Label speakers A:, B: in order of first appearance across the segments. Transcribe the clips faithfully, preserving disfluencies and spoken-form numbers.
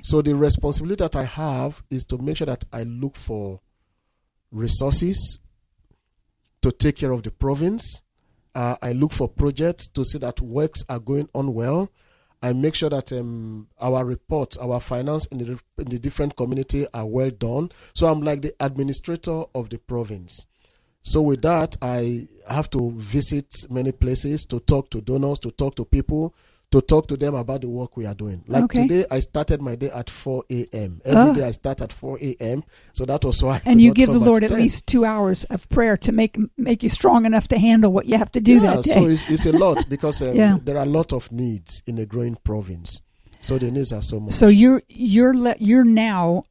A: So the responsibility that I have is to make sure that I look for resources to take care of the province. Uh, I look for projects to see that works are going on well. I make sure that um, our reports, our finance in the, in the different community are well done. So I'm like the administrator of the province. So with that, I have to visit many places to talk to donors, to talk to people, to talk to them about the work we are doing. Like
B: okay.
A: today, I started my day at four a.m. Every
B: oh.
A: day I start at four a.m. So that was why I
B: And you give the
A: come
B: Lord
A: at
B: at least two hours of prayer to make make you strong enough to handle what you have to do
A: yeah,
B: that day.
A: So it's, it's a lot because um,
B: yeah.
A: there are a lot of needs in a growing province. So the needs are so much.
B: So you're you're le- you're now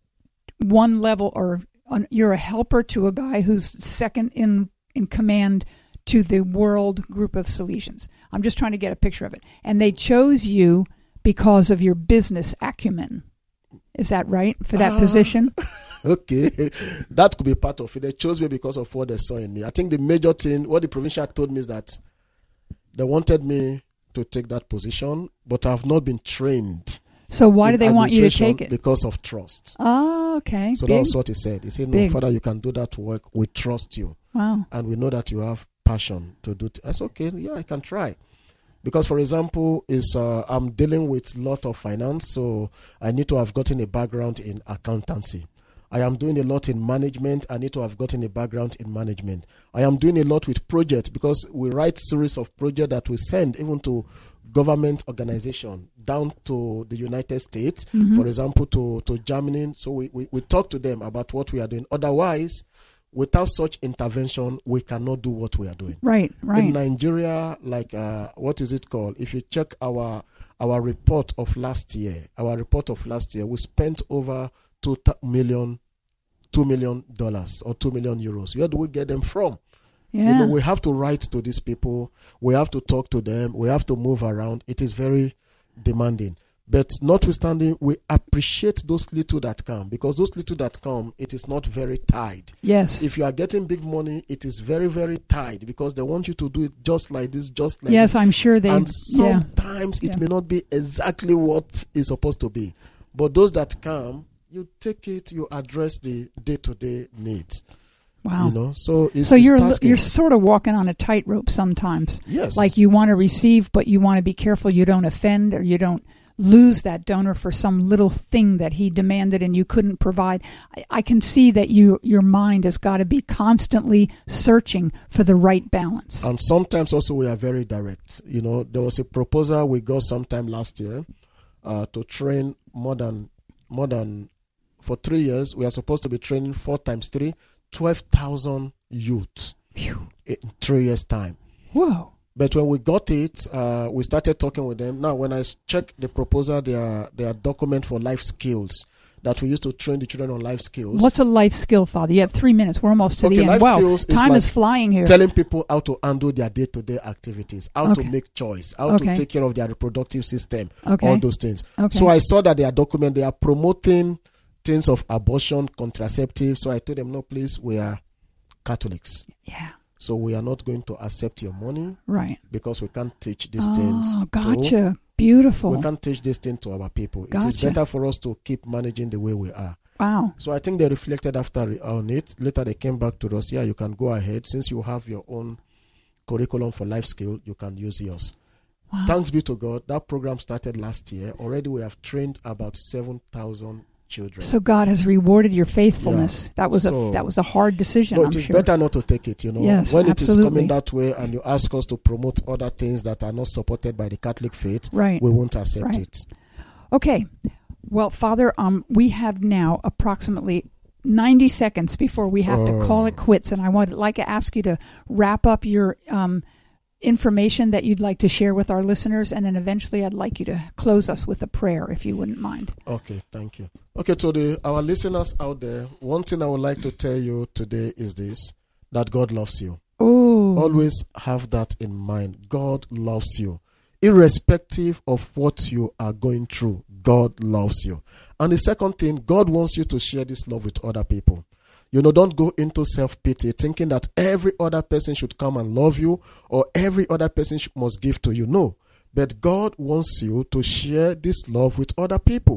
B: one level, or on, you're a helper to a guy who's second in in command to the world group of Salesians. I'm just trying to get a picture of it. And they chose you because of your business acumen. Is that right, for that uh, position?
A: Okay. That could be part of it. They chose me because of what they saw in me. I think the major thing, what the provincial told me is that they wanted me to take that position, but I've not been trained.
B: So why do they want you to take it?
A: Because of trust.
B: Oh, okay.
A: So
B: Big.
A: that was what he said. He said, no,
B: Big.
A: Father, you can do that work. We trust you.
B: Wow.
A: And we know that you have passion to do it. I said, okay, yeah, I can try. Because, for example, is uh, I'm dealing with a lot of finance, so I need to have gotten a background in accountancy. I am doing a lot in management. I need to have gotten a background in management. I am doing a lot with projects because we write series of projects that we send even to government organization down to the United States, mm-hmm. for example, to, to Germany. So we, we, we talk to them about what we are doing. Otherwise, without such intervention, we cannot do what we are doing.
B: Right, right.
A: In Nigeria, like, uh, what is it called? If you check our our report of last year, our report of last year, we spent over two million, two million dollars or two million euros. Where do we get them from?
B: Yeah.
A: You know, we have to write to these people. We have to talk to them. We have to move around. It is very demanding. But notwithstanding, we appreciate those little that come, because those little that come, it is not very tied.
B: Yes.
A: If you are getting big money, it is very, very tied because they want you to do it just like this, just like
B: yes,
A: this.
B: Yes, I'm sure they.
A: And sometimes
B: yeah.
A: it
B: yeah.
A: may not be exactly what is supposed to be. But those that come, you take it, you address the day-to-day needs.
B: Wow.
A: You know, so it's,
B: so
A: it's
B: you're
A: tasking.
B: you're sort of walking on a tightrope sometimes.
A: Yes.
B: Like you want to receive, but you want to be careful you don't offend or you don't lose that donor for some little thing that he demanded and you couldn't provide. I, I can see that you your mind has got to be constantly searching for the right balance.
A: And sometimes also we are very direct. You know, there was a proposal we got sometime last year uh, to train more than more than for three years. We are supposed to be training four times three, twelve thousand youth Phew. in three years' time.
B: Whoa.
A: But when we got it, uh, we started talking with them. Now, when I check the proposal, they are, they are document for life skills that we used to train the children on life skills.
B: What's a life skill, Father? You have three minutes. We're almost to
A: okay,
B: the end.
A: Life
B: wow,
A: skills
B: time
A: is, like
B: is flying here.
A: Telling people how to handle their day-to-day activities, how
B: okay.
A: to make choice, how
B: okay.
A: to take care of their reproductive system,
B: okay.
A: all those things.
B: Okay.
A: So I saw that their document, they are promoting things of abortion, contraceptive. So I told them, no, please, we are Catholics.
B: Yeah.
A: So we are not going to accept your money,
B: right?
A: Because we can't teach these
B: oh,
A: things.
B: Oh, gotcha.
A: To,
B: Beautiful.
A: We can't teach this thing to our people.
B: Gotcha.
A: It is better for us to keep managing the way we are.
B: Wow.
A: So I think they reflected after on it. Later they came back to us. Yeah, you can go ahead. Since you have your own curriculum for life skill, you can use yours.
B: Wow.
A: Thanks be to God. That program started last year. Already we have trained about seven thousand children.
B: So God has rewarded your faithfulness.
A: Yeah.
B: That was
A: so,
B: a that was a hard decision.
A: No,
B: I'm
A: it is
B: sure.
A: better not to take it. You know,
B: yes,
A: when
B: absolutely.
A: it is coming that way, and you ask us to promote other things that are not supported by the Catholic faith,
B: right.
A: we won't accept
B: right.
A: it.
B: Okay, well, Father, um, we have now approximately ninety seconds before we have
A: oh.
B: to call it quits, and I would like to ask you to wrap up your um. information that you'd like to share with our listeners, and then eventually I'd like you to close us with a prayer, if you wouldn't mind.
A: Okay, thank you. Okay, to the our listeners out there, one thing I would like to tell you today is this, that God loves you.
B: Oh.
A: Always have that in mind. God loves you. Irrespective of what you are going through, God loves you. And the second thing, God wants you to share this love with other people. You know, don't go into self-pity thinking that every other person should come and love you or every other person should, must give to you. No. But God wants you to share this love with other people.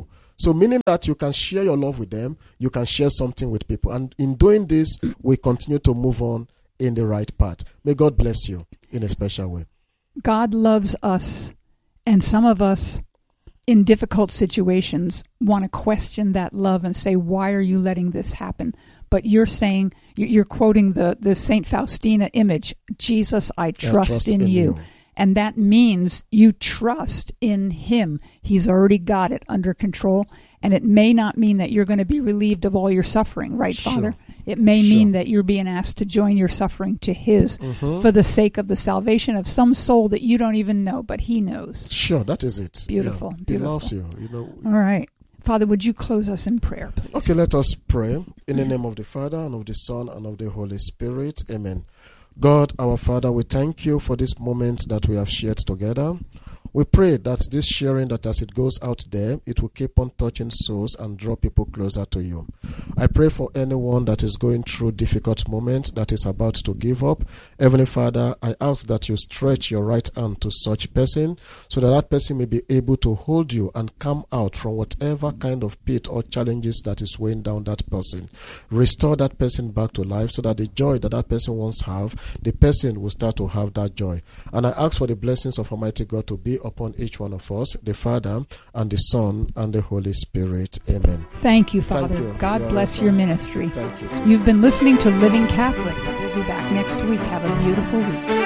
A: So meaning that you can share your love with them, you can share something with people. And in doing this, we continue to move on in the right path. May God bless you in a special way.
B: God loves us, and some of us in difficult situations want to question that love and say, why are you letting this happen? But you're saying, you're quoting the, the Saint Faustina image, Jesus, I trust, I trust in, in you. you. And that means you trust in him. He's already got it under control. And it may not mean that you're going to be relieved of all your suffering, right, sure. Father? It may sure. mean that you're being asked to join your suffering to his mm-hmm. for the sake of the salvation of some soul that you don't even know, but he knows.
A: Sure, that is it.
B: Beautiful,
A: yeah.
B: beautiful.
A: He loves you. You know.
B: All right. Father, would you close us in prayer, please?
A: Okay, let us pray. In the name of the Father, and of the Son, and of the Holy Spirit. Amen. God, our Father, we thank you for this moment that we have shared together. We pray that this sharing, that as it goes out there, it will keep on touching souls and draw people closer to you. I pray for anyone that is going through difficult moments, that is about to give up. Heavenly Father, I ask that you stretch your right hand to such person so that that person may be able to hold you and come out from whatever kind of pit or challenges that is weighing down that person. Restore that person back to life so that the joy that that person once have, the person will start to have that joy. And I ask for the blessings of Almighty God to be upon each one of us, the Father and the Son and the Holy Spirit. Amen.
B: Thank you, Father.
A: Thank you.
B: God
A: You're
B: bless
A: welcome.
B: your ministry.
A: Thank you. Too.
B: You've been listening to Living Catholic. We'll be back next week. Have a beautiful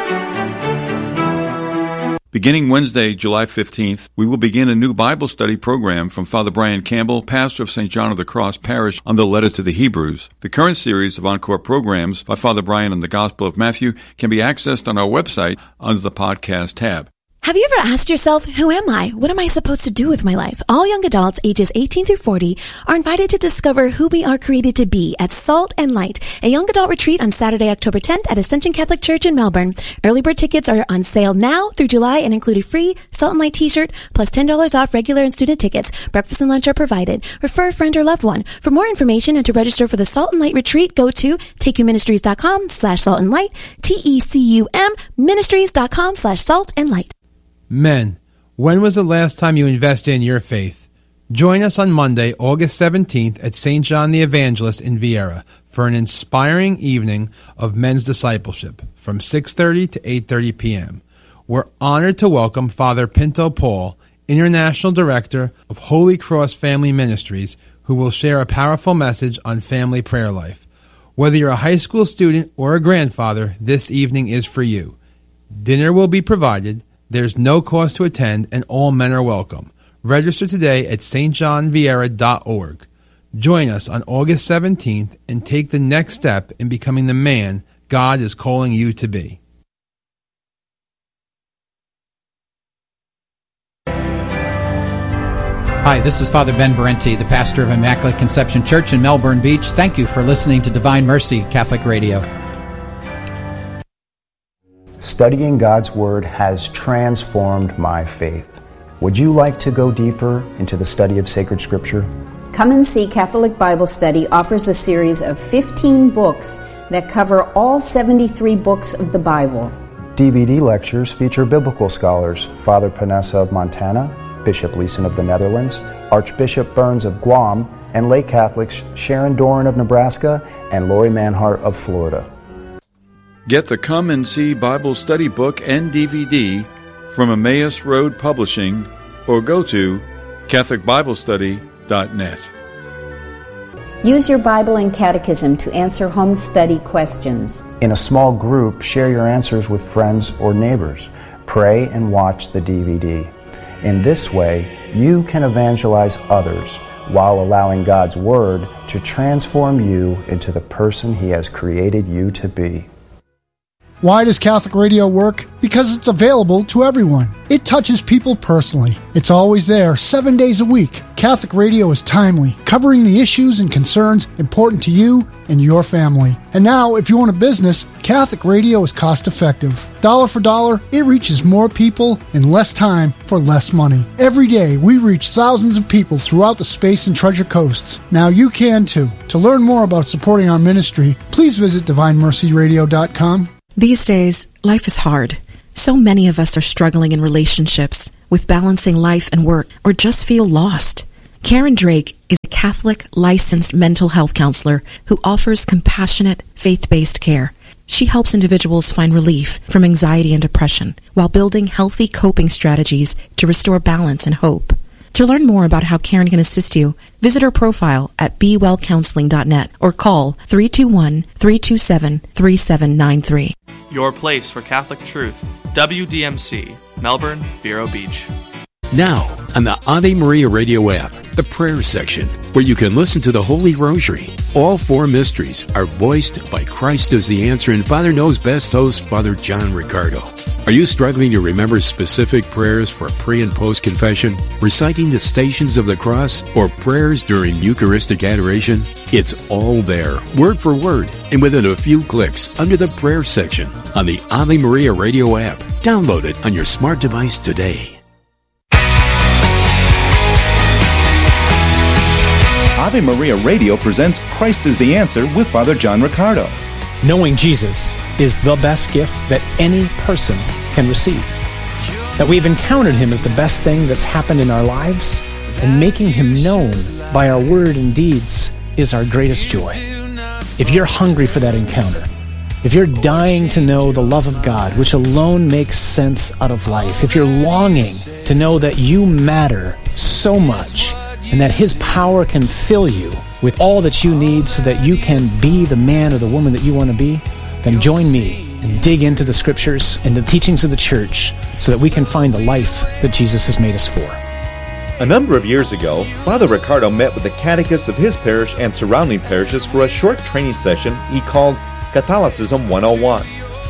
B: week.
C: Beginning Wednesday, July fifteenth, we will begin a new Bible study program from Father Brian Campbell, pastor of Saint John of the Cross Parish, on the letter to the Hebrews. The current series of encore programs by Father Brian on the Gospel of Matthew can be accessed on our website under the podcast tab.
D: Have you ever asked yourself, who am I? What am I supposed to do with my life? All young adults ages eighteen through forty are invited to discover who we are created to be at Salt and Light, a young adult retreat on Saturday, October tenth at Ascension Catholic Church in Melbourne. Early bird tickets are on sale now through July and include a free Salt and Light t-shirt plus ten dollars off regular and student tickets. Breakfast and lunch are provided. Refer a friend or loved one. For more information and to register for the Salt and Light retreat, go to takeyouministries.com slash salt and light, T-E-C-U-M ministries.com slash salt and light.
E: Men, when was the last time you invested in your faith? Join us on Monday, August seventeenth at Saint John the Evangelist in Vieira for an inspiring evening of men's discipleship from six thirty to eight thirty p.m. We're honored to welcome Father Pinto Paul, International Director of Holy Cross Family Ministries, who will share a powerful message on family prayer life. Whether you're a high school student or a grandfather, this evening is for you. Dinner will be provided. There's no cost to attend, and all men are welcome. Register today at s t john vieira dot org. Join us on August seventeenth and take the next step in becoming the man God is calling you to be.
F: Hi, this is Father Ben Berenti, the pastor of Immaculate Conception Church in Melbourne Beach. Thank you for listening to Divine Mercy Catholic Radio.
G: Studying God's Word has transformed my faith. Would you like to go deeper into the study of sacred Scripture?
H: Come and See Catholic Bible Study offers a series of fifteen books that cover all seventy-three books of the Bible.
G: D V D lectures feature biblical scholars Father Panessa of Montana, Bishop Leeson of the Netherlands, Archbishop Burns of Guam, and lay Catholics Sharon Doran of Nebraska and Lori Manhart of Florida.
C: Get the Come and See Bible Study book and D V D from Emmaus Road Publishing or go to catholic bible study dot net.
H: Use your Bible and Catechism to answer home study questions.
G: In a small group, share your answers with friends or neighbors. Pray and watch the D V D. In this way, you can evangelize others while allowing God's Word to transform you into the person He has created you to be.
I: Why does Catholic Radio work? Because it's available to everyone. It touches people personally. It's always there, seven days a week. Catholic Radio is timely, covering the issues and concerns important to you and your family. And now, if you own a business, Catholic Radio is cost-effective. Dollar for dollar, it reaches more people in less time for less money. Every day, we reach thousands of people throughout the Space and Treasure Coasts. Now you can too. To learn more about supporting our ministry, please visit divine mercy radio dot com.
D: These days, life is hard. So many of us are struggling in relationships, with balancing life and work, or just feel lost. Karen Drake is a Catholic licensed mental health counselor who offers compassionate, faith-based care. She helps individuals find relief from anxiety and depression while building healthy coping strategies to restore balance and hope. To learn more about how Karen can assist you, visit her profile at be well counseling dot net or call three two one, three two seven, three seven nine three.
J: Your place for Catholic truth. W D M C, Melbourne, Vero Beach.
K: Now, on the Ave Maria Radio app, the prayer section, where you can listen to the Holy Rosary. All four mysteries are voiced by Christ as the Answer and Father Knows Best host, Father John Riccardo. Are you struggling to remember specific prayers for pre- and post-confession, reciting the Stations of the Cross, or prayers during Eucharistic adoration? It's all there, word for word, and within a few clicks under the prayer section on the Ave Maria Radio app. Download it on your smart device today.
L: Ave Maria Radio presents Christ is the Answer with Father John Riccardo.
M: Knowing Jesus is the best gift that any person can receive. That we've encountered Him is the best thing that's happened in our lives, and making Him known by our word and deeds is our greatest joy. If you're hungry for that encounter, if you're dying to know the love of God, which alone makes sense out of life, if you're longing to know that you matter so much, and that His power can fill you with all that you need so that you can be the man or the woman that you want to be, then join me and dig into the Scriptures and the teachings of the Church so that we can find the life that Jesus has made us for.
L: A number of years ago, Father Riccardo met with the catechists of his parish and surrounding parishes for a short training session he called Catholicism one oh one.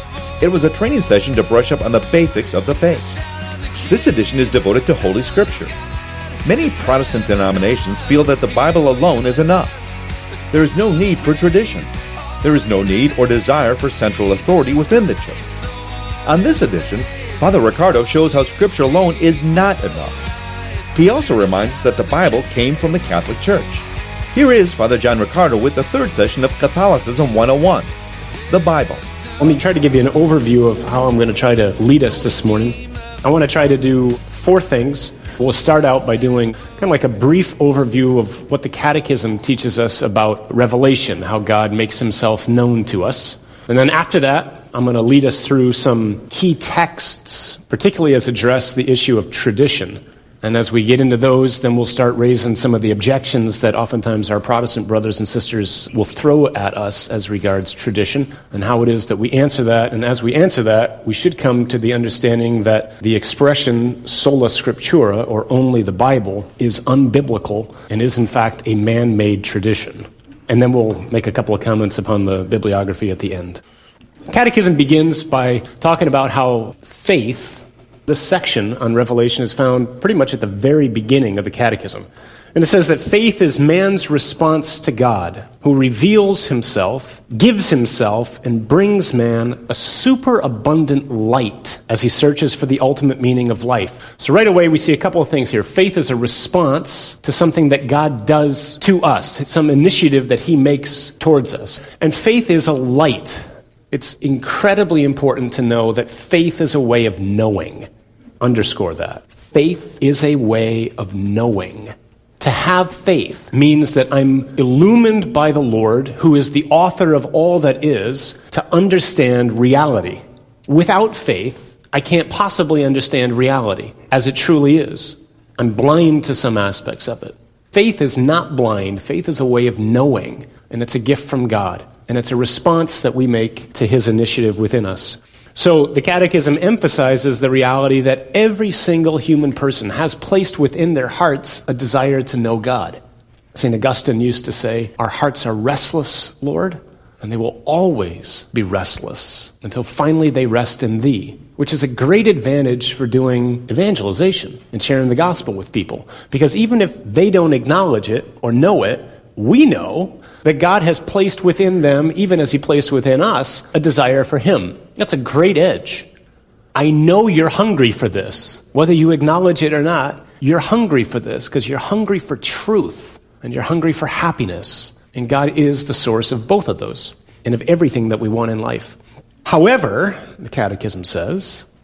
L: It was a training session to brush up on the basics of the faith. This edition is devoted to Holy Scripture. Many Protestant denominations feel that the Bible alone is enough. There is no need for tradition. There is no need or desire for central authority within the Church. On this edition, Father Riccardo shows how Scripture alone is not enough. He also reminds us that the Bible came from the Catholic Church. Here is Father John Riccardo with the third session of Catholicism one oh one, the Bible.
M: Let me try to give you an overview of how I'm going to try to lead us this morning. I want to try to do four things. We'll start out by doing kind of like a brief overview of what the Catechism teaches us about revelation, how God makes Himself known to us. And then after that, I'm going to lead us through some key texts, particularly as address the issue of tradition. And as we get into those, then we'll start raising some of the objections that oftentimes our Protestant brothers and sisters will throw at us as regards tradition and how it is that we answer that. And as we answer that, we should come to the understanding that the expression sola scriptura, or only the Bible, is unbiblical and is in fact a man-made tradition. And then we'll make a couple of comments upon the bibliography at the end. Catechism begins by talking about how faith, this section on Revelation, is found pretty much at the very beginning of the Catechism. And it says that faith is man's response to God, who reveals Himself, gives Himself, and brings man a superabundant light as he searches for the ultimate meaning of life. So right away we see a couple of things here. Faith is a response to something that God does to us. It's some initiative that He makes towards us. And faith is a light. It's incredibly important to know that faith is a way of knowing. Underscore that. Faith is a way of knowing. To have faith means that I'm illumined by the Lord, who is the author of all that is, to understand reality. Without faith, I can't possibly understand reality as it truly is. I'm blind to some aspects of it. Faith is not blind. Faith is a way of knowing, and it's a gift from God. And it's a response that we make to His initiative within us. So the Catechism emphasizes the reality that every single human person has placed within their hearts a desire to know God. Saint Augustine used to say, "Our hearts are restless, Lord, and they will always be restless until finally they rest in Thee," which is a great advantage for doing evangelization and sharing the gospel with people. Because even if they don't acknowledge it or know it, we know that God has placed within them, even as He placed within us, a desire for Him. That's a great edge. I know you're hungry for this. Whether you acknowledge it or not, you're hungry for this because you're hungry for truth and you're hungry for happiness. And God is the source of both of those and of everything that we want in life. However, the Catechism says,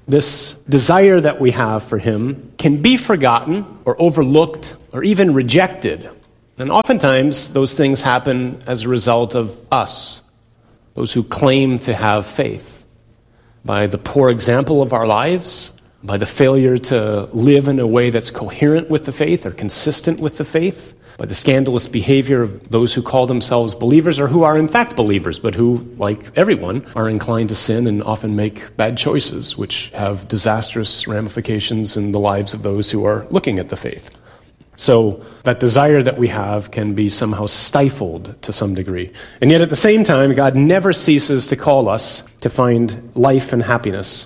M: This desire that we have for him can be forgotten or overlooked or even rejected. And oftentimes those things happen as a result of us, those who claim to have faith, by the poor example of our lives, by the failure to live in a way that's coherent with the faith or consistent with the faith, by the scandalous behavior of those who call themselves believers or who are in fact believers, but who, like everyone, are inclined to sin and often make bad choices, which have disastrous ramifications in the lives of those who are looking at the faith. So that desire that we have can be somehow stifled to some degree. And yet at the same time, God never ceases to call us to find life and happiness.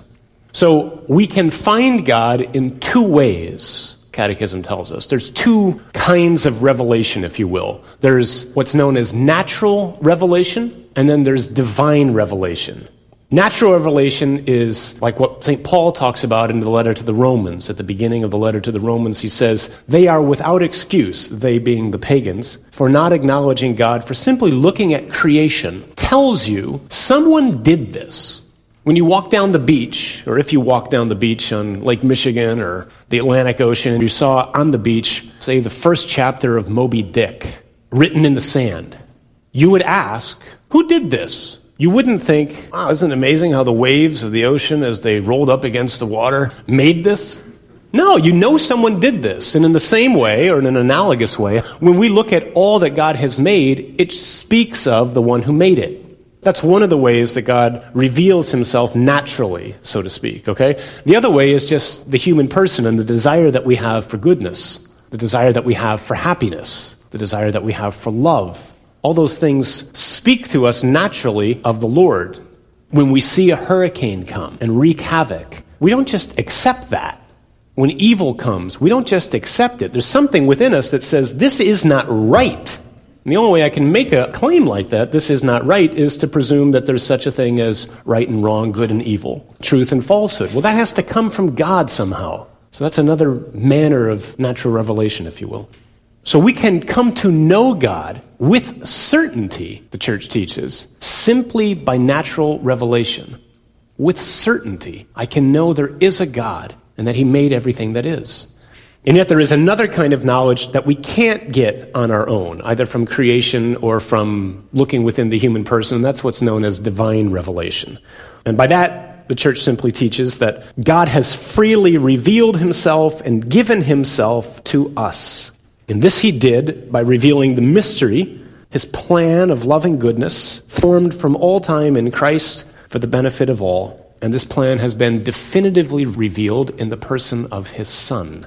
M: So we can find God in two ways, Catechism tells us. There's two kinds of revelation, if you will. There's what's known as natural revelation, and then there's divine revelation. Natural revelation is like what Saint Paul talks about in the letter to the Romans. At the beginning of the letter to the Romans, he says, they are without excuse, they being the pagans, for not acknowledging God, for simply looking at creation tells you someone did this. When you walk down the beach, or if you walk down the beach on Lake Michigan or the Atlantic Ocean, and you saw on the beach, say, the first chapter of Moby Dick, written in the sand, you would ask, who did this? You wouldn't think, wow, isn't it amazing how the waves of the ocean, as they rolled up against the water, made this? No, you know someone did this. And in the same way, or in an analogous way, when we look at all that God has made, it speaks of the one who made it. That's one of the ways that God reveals himself naturally, so to speak, okay? The other way is just the human person and the desire that we have for goodness, the desire that we have for happiness, the desire that we have for love. All those things speak to us naturally of the Lord. When we see a hurricane come and wreak havoc, we don't just accept that. When evil comes, we don't just accept it. There's something within us that says, this is not right. And the only way I can make a claim like that, this is not right, is to presume that there's such a thing as right and wrong, good and evil, truth and falsehood. Well, that has to come from God somehow. So that's another manner of natural revelation, if you will. So we can come to know God with certainty, the church teaches, simply by natural revelation. With certainty, I can know there is a God and that he made everything that is. And yet there is another kind of knowledge that we can't get on our own, either from creation or from looking within the human person, and that's what's known as divine revelation. And by that, the church simply teaches that God has freely revealed himself and given himself to us. And this he did by revealing the mystery, his plan of loving goodness, formed from all time in Christ for the benefit of all. And this plan has been definitively revealed in the person of his Son.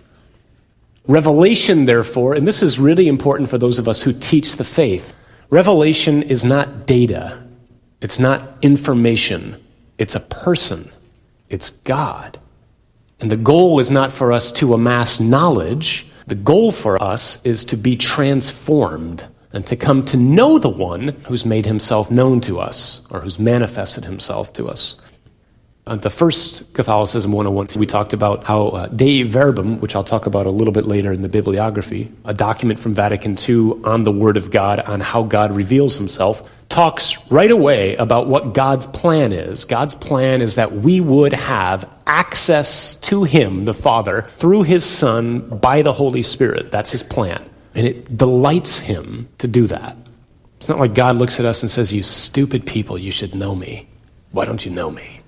M: Revelation, therefore, and this is really important for those of us who teach the faith, revelation is not data. It's not information. It's a person. It's God. And the goal is not for us to amass knowledge. The goal for us is to be transformed and to come to know the one who's made himself known to us or who's manifested himself to us. On the first Catholicism one oh one, we talked about how uh, Dei Verbum, which I'll talk about a little bit later in the bibliography, a document from Vatican Two on the Word of God, on how God reveals himself, talks right away about what God's plan is. God's plan is that we would have access to him, the Father, through his Son, by the Holy Spirit. That's his plan. And it delights him to do that. It's not like God looks at us and says, you stupid people, you should know me. Why don't you know me?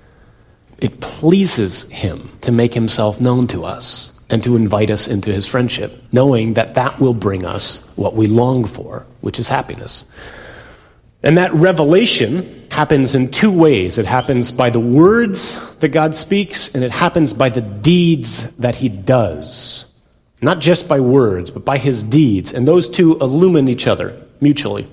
M: It pleases him to make himself known to us and to invite us into his friendship, knowing that that will bring us what we long for, which is happiness. And that revelation happens in two ways. It happens by the words that God speaks, and it happens by the deeds that he does. Not just by words, but by his deeds. And those two illumine each other mutually.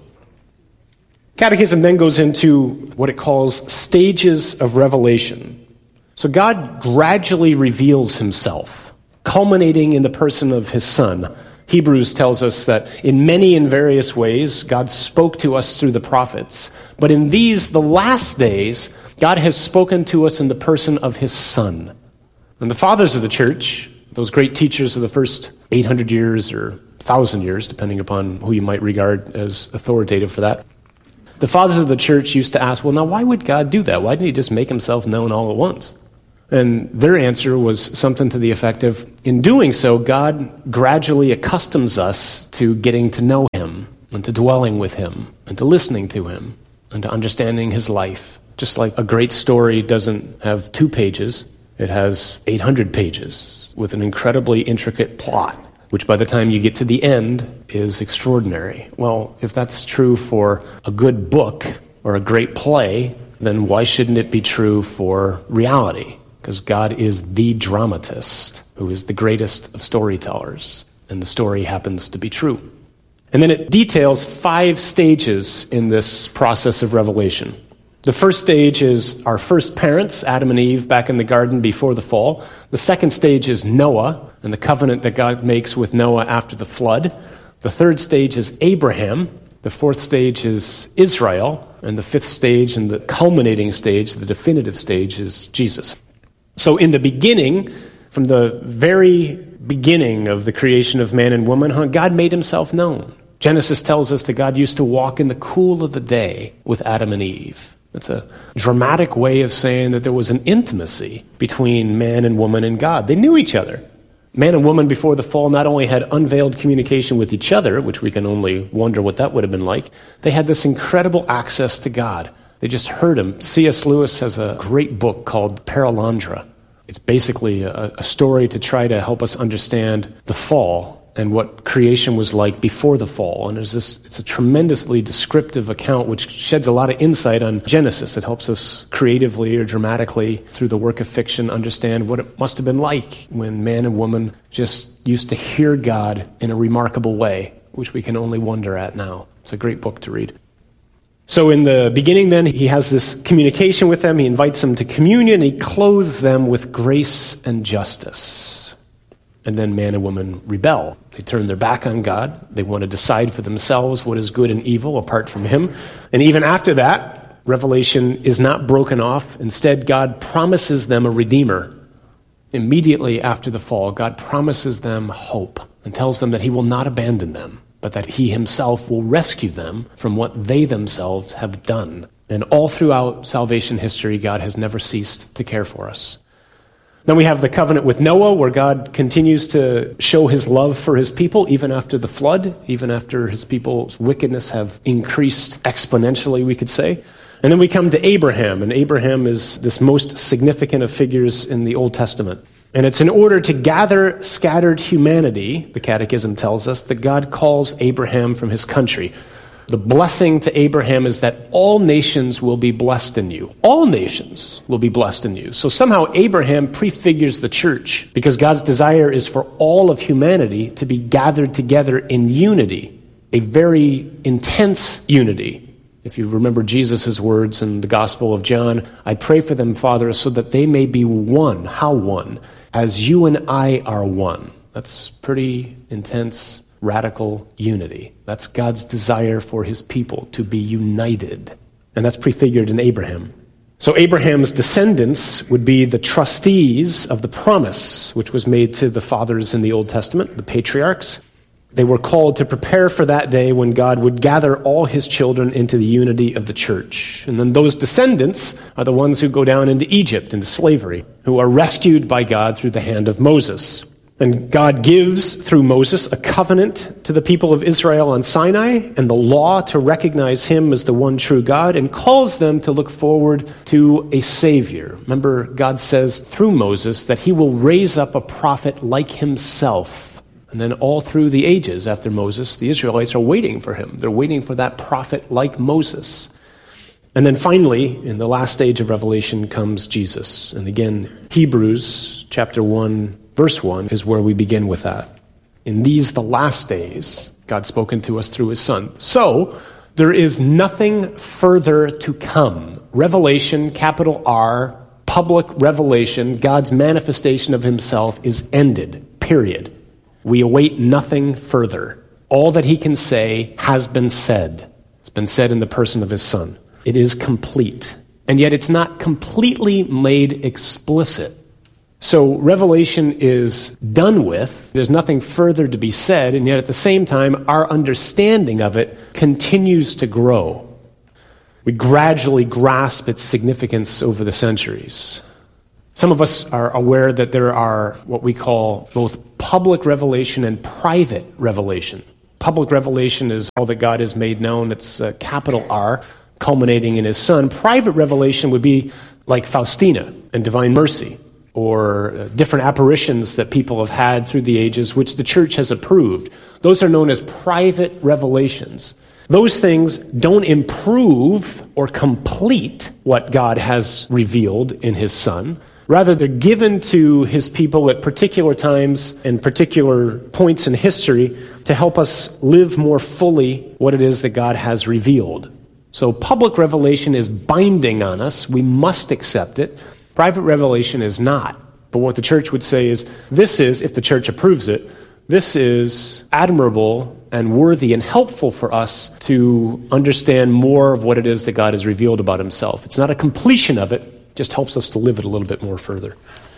M: Catechism then goes into what it calls stages of revelation. So God gradually reveals himself, culminating in the person of his Son. Hebrews tells us that in many and various ways, God spoke to us through the prophets. But in these, the last days, God has spoken to us in the person of his Son. And the fathers of the church, those great teachers of the first eight hundred years or one thousand years, depending upon who you might regard as authoritative for that, the fathers of the church used to ask, well, now why would God do that? Why didn't he just make himself known all at once? And their answer was something to the effect of, in doing so, God gradually accustoms us to getting to know him and to dwelling with him and to listening to him and to understanding his life. Just like a great story doesn't have two pages, it has eight hundred pages with an incredibly intricate plot, which by the time you get to the end is extraordinary. Well, if that's true for a good book or a great play, then why shouldn't it be true for reality? Because God is the dramatist, who is the greatest of storytellers, and the story happens to be true. And then it details five stages in this process of revelation. The first stage is our first parents, Adam and Eve, back in the garden before the fall. The second stage is Noah, and the covenant that God makes with Noah after the flood. The third stage is Abraham. The fourth stage is Israel. And the fifth stage, and the culminating stage, the definitive stage, is Jesus. So in the beginning, from the very beginning of the creation of man and woman, huh, God made himself known. Genesis tells us that God used to walk in the cool of the day with Adam and Eve. It's a dramatic way of saying that there was an intimacy between man and woman and God. They knew each other. Man and woman before the fall not only had unveiled communication with each other, which we can only wonder what that would have been like, they had this incredible access to God. They just heard him. C S Lewis has a great book called Perelandra. It's basically a, a story to try to help us understand the fall and what creation was like before the fall. And there's this, it's a tremendously descriptive account which sheds a lot of insight on Genesis. It helps us creatively or dramatically, through the work of fiction, understand what it must have been like when man and woman just used to hear God in a remarkable way, which we can only wonder at now. It's a great book to read. So in the beginning then, he has this communication with them. He invites them to communion. He clothes them with grace and justice. And then man and woman rebel. They turn their back on God. They want to decide for themselves what is good and evil apart from him. And even after that, Revelation is not broken off. Instead, God promises them a redeemer. Immediately after the fall, God promises them hope and tells them that he will not abandon them, but that he himself will rescue them from what they themselves have done. And all throughout salvation history, God has never ceased to care for us. Then we have the covenant with Noah, where God continues to show his love for his people, even after the flood, even after his people's wickedness have increased exponentially, we could say. And then we come to Abraham, and Abraham is this most significant of figures in the Old Testament. And it's in order to gather scattered humanity, the Catechism tells us, that God calls Abraham from his country. The blessing to Abraham is that all nations will be blessed in you. All nations will be blessed in you. So somehow Abraham prefigures the church, because God's desire is for all of humanity to be gathered together in unity, a very intense unity. If you remember Jesus' words in the Gospel of John, I pray for them, Father, so that they may be one. How one? As you and I are one. That's pretty intense, radical unity. That's God's desire for his people, to be united. And that's prefigured in Abraham. So Abraham's descendants would be the trustees of the promise, which was made to the fathers in the Old Testament, the patriarchs. They were called to prepare for that day when God would gather all his children into the unity of the church. And then those descendants are the ones who go down into Egypt, into slavery, who are rescued by God through the hand of Moses. And God gives, through Moses, a covenant to the people of Israel on Sinai and the law to recognize him as the one true God, and calls them to look forward to a Savior. Remember, God says through Moses that he will raise up a prophet like himself. And then all through the ages after Moses, the Israelites are waiting for him. They're waiting for that prophet like Moses. And then finally, in the last stage of Revelation comes Jesus. And again, Hebrews chapter one, verse one is where we begin with that. In these, the last days, God's spoken to us through his Son. So, there is nothing further to come. Revelation, capital R, public revelation, God's manifestation of himself is ended, period. We await nothing further. All that he can say has been said. It's been said in the person of his Son. It is complete. And yet it's not completely made explicit. So Revelation is done with. There's nothing further to be said, and yet at the same time, our understanding of it continues to grow. We gradually grasp its significance over the centuries. Some of us are aware that there are what we call both public revelation and private revelation. Public revelation is all that God has made known. It's uh, capital R, culminating in his Son. Private revelation would be like Faustina and Divine Mercy, or uh, different apparitions that people have had through the ages, which the church has approved. Those are known as private revelations. Those things don't improve or complete what God has revealed in his Son. Rather, they're given to his people at particular times and particular points in history to help us live more fully what it is that God has revealed. So public revelation is binding on us. We must accept it. Private revelation is not. But what the church would say is, this is, if the church approves it, this is admirable and worthy and helpful for us to understand more of what it is that God has revealed about himself. It's not a completion of it. Just helps us to live it a little bit more further.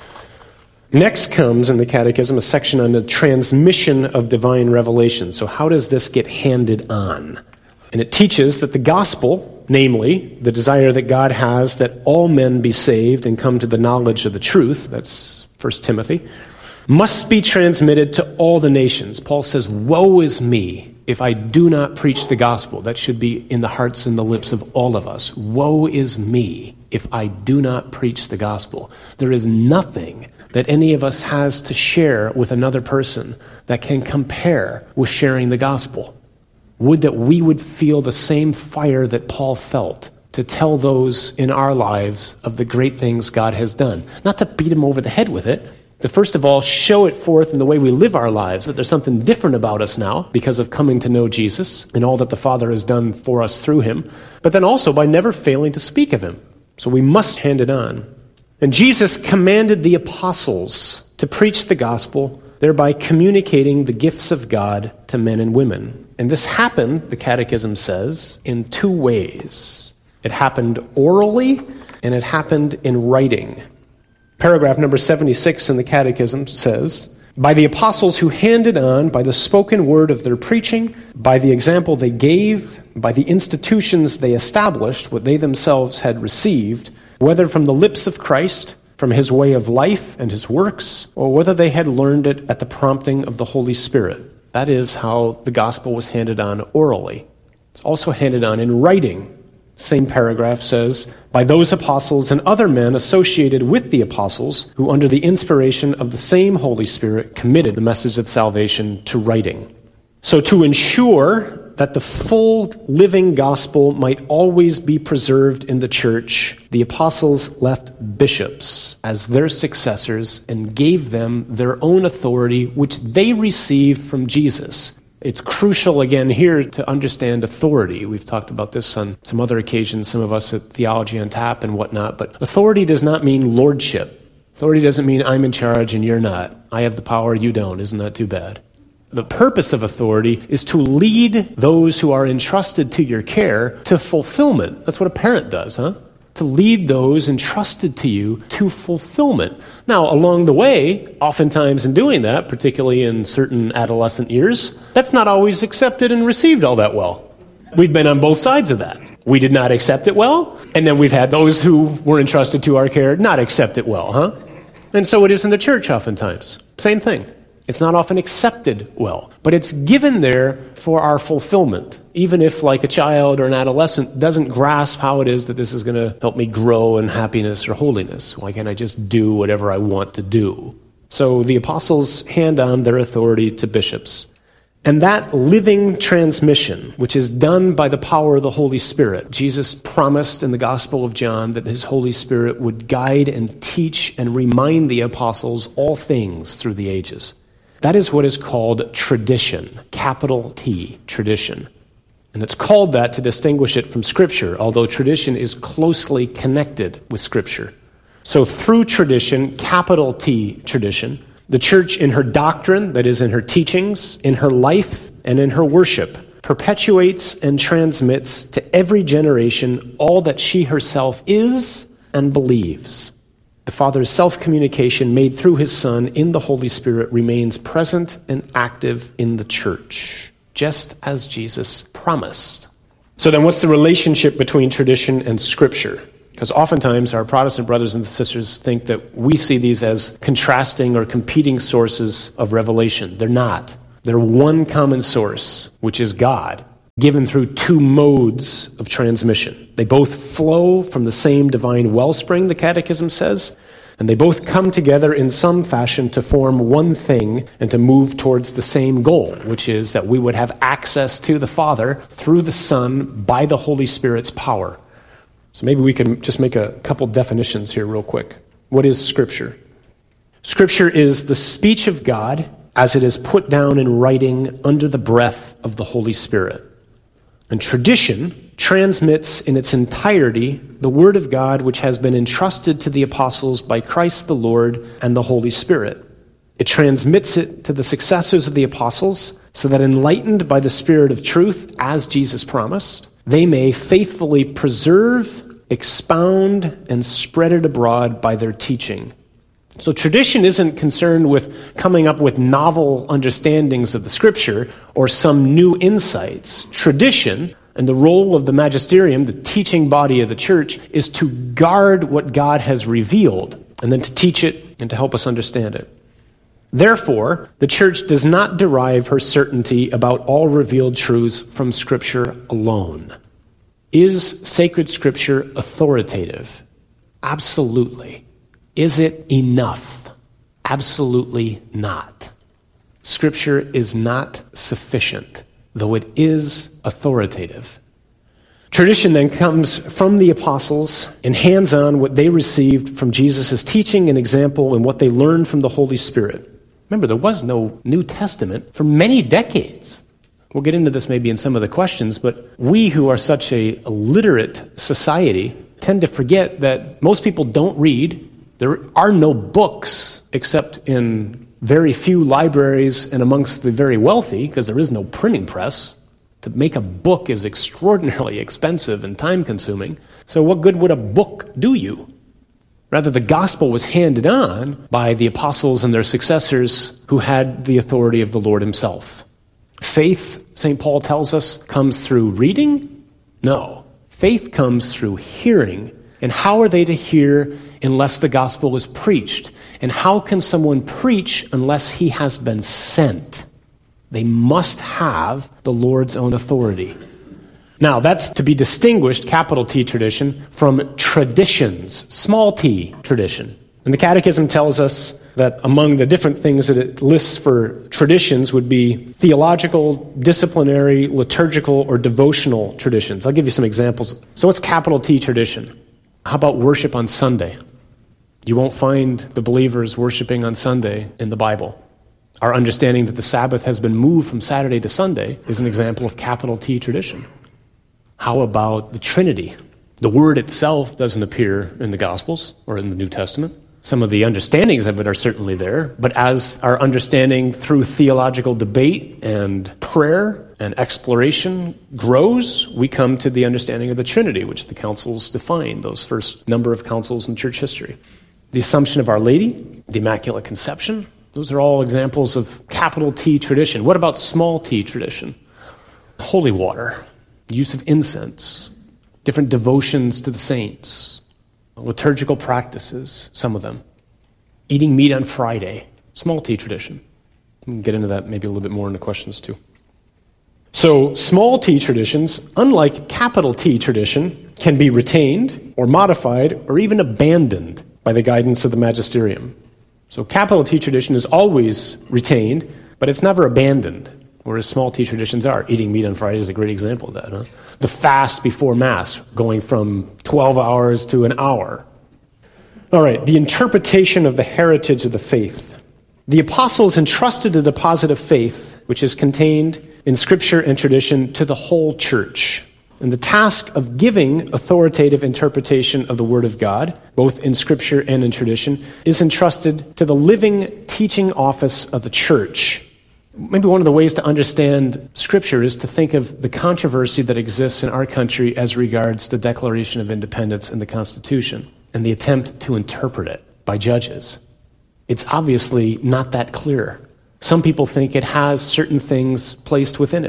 M: Next comes in the Catechism a section on the transmission of divine revelation. So how does this get handed on? And it teaches that the gospel, namely the desire that God has that all men be saved and come to the knowledge of the truth, that's First Timothy, must be transmitted to all the nations. Paul says, woe is me if I do not preach the gospel. That should be in the hearts and the lips of all of us. Woe is me if I do not preach the gospel. There is nothing that any of us has to share with another person that can compare with sharing the gospel. Would that we would feel the same fire that Paul felt to tell those in our lives of the great things God has done. Not to beat him over the head with it, to first of all show it forth in the way we live our lives, that there's something different about us now because of coming to know Jesus and all that the Father has done for us through him, but then also by never failing to speak of him. So we must hand it on. And Jesus commanded the apostles to preach the gospel, thereby communicating the gifts of God to men and women. And this happened, the Catechism says, in two ways. It happened orally, and it happened in writing. Paragraph number seventy-six in the Catechism says, by the apostles who handed on, by the spoken word of their preaching, by the example they gave, by the institutions they established, what they themselves had received, whether from the lips of Christ, from his way of life and his works, or whether they had learned it at the prompting of the Holy Spirit. That is how the gospel was handed on orally. It's also handed on in writing. Same paragraph says, by those apostles and other men associated with the apostles, who under the inspiration of the same Holy Spirit committed the message of salvation to writing. So to ensure that the full living gospel might always be preserved in the church, the apostles left bishops as their successors and gave them their own authority, which they received from Jesus. It's crucial, again, here to understand authority. We've talked about this on some other occasions, some of us at Theology on Tap and whatnot, but authority does not mean lordship. Authority doesn't mean I'm in charge and you're not. I have the power, you don't. Isn't that too bad? The purpose of authority is to lead those who are entrusted to your care to fulfillment. That's what a parent does, huh? To lead those entrusted to you to fulfillment. Now, along the way, oftentimes in doing that, particularly in certain adolescent years, that's not always accepted and received all that well. We've been on both sides of that. We did not accept it well, and then we've had those who were entrusted to our care not accept it well, huh? And so it is in the church oftentimes. Same thing. It's not often accepted well, but it's given there for our fulfillment, even if, like a child or an adolescent, doesn't grasp how it is that this is going to help me grow in happiness or holiness. Why can't I just do whatever I want to do? So the apostles hand on their authority to bishops. And that living transmission, which is done by the power of the Holy Spirit, Jesus promised in the Gospel of John that his Holy Spirit would guide and teach and remind the apostles all things through the ages. That is what is called tradition, capital T, tradition. And it's called that to distinguish it from Scripture, although tradition is closely connected with Scripture. So through tradition, capital T, tradition, the church in her doctrine, that is in her teachings, in her life, and in her worship, perpetuates and transmits to every generation all that she herself is and believes. The Father's self-communication made through his Son in the Holy Spirit remains present and active in the church, just as Jesus promised. So then what's the relationship between tradition and Scripture? Because oftentimes our Protestant brothers and sisters think that we see these as contrasting or competing sources of revelation. They're not. They're one common source, which is God, given through two modes of transmission. They both flow from the same divine wellspring, the Catechism says, and they both come together in some fashion to form one thing and to move towards the same goal, which is that we would have access to the Father through the Son by the Holy Spirit's power. So maybe we can just make a couple definitions here real quick. What is Scripture? Scripture is the speech of God as it is put down in writing under the breath of the Holy Spirit. And tradition transmits in its entirety the Word of God which has been entrusted to the apostles by Christ the Lord and the Holy Spirit. It transmits it to the successors of the apostles so that enlightened by the Spirit of truth, as Jesus promised, they may faithfully preserve, expound, and spread it abroad by their teaching. So tradition isn't concerned with coming up with novel understandings of the Scripture or some new insights. Tradition, and the role of the magisterium, the teaching body of the church, is to guard what God has revealed and then to teach it and to help us understand it. Therefore, the church does not derive her certainty about all revealed truths from Scripture alone. Is sacred Scripture authoritative? Absolutely. Is it enough? Absolutely not. Scripture is not sufficient, though it is authoritative. Tradition then comes from the apostles and hands on what they received from Jesus' teaching and example and what they learned from the Holy Spirit. Remember, there was no New Testament for many decades. We'll get into this maybe in some of the questions, but we who are such a literate society tend to forget that most people don't read. There are no books except in very few libraries and amongst the very wealthy, because there is no printing press. To make a book is extraordinarily expensive and time-consuming. So what good would a book do you? Rather, the gospel was handed on by the apostles and their successors who had the authority of the Lord himself. Faith, Saint Paul tells us, comes through reading? No. Faith comes through hearing. And how are they to hear unless the gospel is preached? And how can someone preach unless he has been sent? They must have the Lord's own authority. Now, that's to be distinguished, capital T tradition, from traditions, small t tradition. And the Catechism tells us that among the different things that it lists for traditions would be theological, disciplinary, liturgical, or devotional traditions. I'll give you some examples. So what's capital T tradition? How about worship on Sunday? You won't find the believers worshiping on Sunday in the Bible. Our understanding that the Sabbath has been moved from Saturday to Sunday is an example of capital T tradition. How about the Trinity? The word itself doesn't appear in the Gospels or in the New Testament. Some of the understandings of it are certainly there, but as our understanding through theological debate and prayer and exploration grows, we come to the understanding of the Trinity, which the councils define, those first number of councils in church history. The Assumption of Our Lady, the Immaculate Conception, those are all examples of capital T tradition. What about small t tradition? Holy water, use of incense, different devotions to the saints, liturgical practices, some of them. Eating meat on Friday, small t tradition. We can get into that maybe a little bit more in the questions too. So small t traditions, unlike capital T tradition, can be retained or modified or even abandoned by the guidance of the magisterium. So capital T tradition is always retained, but it's never abandoned, whereas small t traditions are. Eating meat on Friday is a great example of that. Huh? The fast before Mass, going from twelve hours to an hour. All right, the interpretation of the heritage of the faith. The apostles entrusted the deposit of faith, which is contained in Scripture and tradition, to the whole church. And the task of giving authoritative interpretation of the Word of God, both in Scripture and in tradition, is entrusted to the living teaching office of the church. Maybe one of the ways to understand Scripture is to think of the controversy that exists in our country as regards the Declaration of Independence and the Constitution, and the attempt to interpret it by judges. It's obviously not that clear. Some people think it has certain things placed within it.